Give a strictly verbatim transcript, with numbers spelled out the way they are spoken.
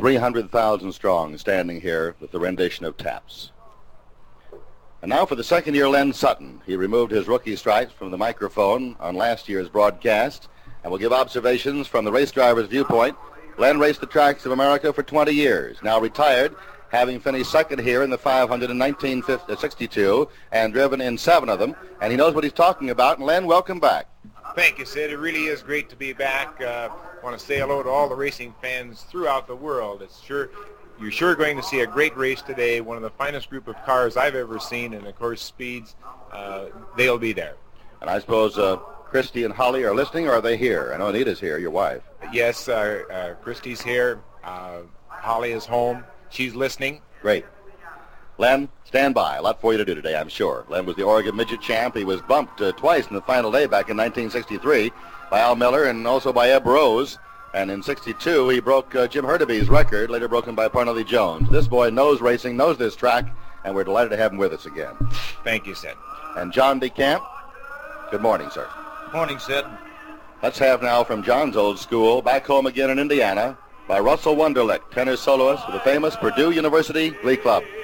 three hundred thousand strong standing here with the rendition of Taps. And now for the second year, Len Sutton. He removed his rookie stripes from the microphone on last year's broadcast and will give observations from the race driver's viewpoint. Len raced the tracks of America for twenty years, now retired, having finished second here in the five hundred in nineteen sixty-two and driven in seven of them. And he knows what he's talking about. And Len, welcome back. Thank you, Sid. It really is great to be back. I uh, want to say hello to all the racing fans throughout the world. It's sure You're sure going to see a great race today, one of the finest group of cars I've ever seen, and of course speeds, uh, they'll be there. And I suppose uh, Christy and Holly are listening, or are they here? I know Anita's here, your wife. Yes, uh, uh, Christy's here. Uh, Holly is home. She's listening. Great. Len, stand by. A lot for you to do today, I'm sure. Len was the Oregon Midget Champ. He was bumped uh, twice in the final day back in nineteen sixty-three by Al Miller and also by Eb Rose. And in sixty-two, he broke uh, Jim Hurtubise' record, later broken by Parnelli Jones. This boy knows racing, knows this track, and we're delighted to have him with us again. Thank you, Sid. And John DeCamp, good morning, sir. Morning, Sid. Let's have now from John's old school, back home again in Indiana, by Russell Wunderlich, tenor soloist with the famous Purdue University Glee Club.